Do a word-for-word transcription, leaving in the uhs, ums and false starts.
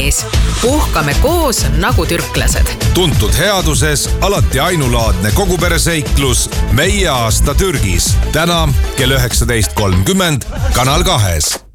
Taanis. Puhkame koos nagu türklased. Tuntud headuses alati ainulaadne kogupereseiklus Meie aasta Türgis. Täna kell üheksateist kolmkümmend Kanal kahes.